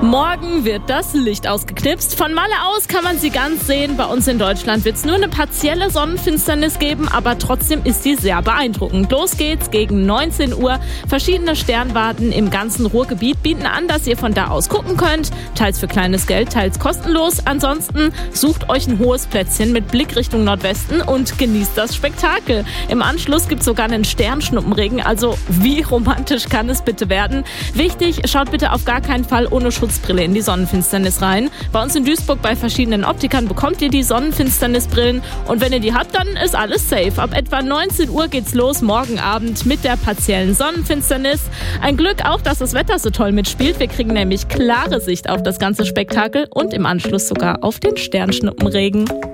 Morgen wird das Licht ausgeknipst. Von Malle aus kann man sie ganz sehen. Bei uns in Deutschland wird es nur eine partielle Sonnenfinsternis geben, aber trotzdem ist sie sehr beeindruckend. Los geht's gegen 19 Uhr. Verschiedene Sternwarten im ganzen Ruhrgebiet bieten an, dass ihr von da aus gucken könnt. Teils für kleines Geld, teils kostenlos. Ansonsten sucht euch ein hohes Plätzchen mit Blick Richtung Nordwesten und genießt das Spektakel. Im Anschluss gibt's sogar einen Sternschnuppenregen. Also wie romantisch kann es bitte werden? Wichtig, schaut bitte auf gar keinen Fall ohne Schutzbrille in die Sonnenfinsternis rein. Bei uns in Duisburg bei verschiedenen Optikern bekommt ihr die Sonnenfinsternisbrillen und wenn ihr die habt, dann ist alles safe. Ab etwa 19 Uhr geht's los morgen Abend mit der partiellen Sonnenfinsternis. Ein Glück auch, dass das Wetter so toll mitspielt. Wir kriegen nämlich klare Sicht auf das ganze Spektakel und im Anschluss sogar auf den Sternschnuppenregen.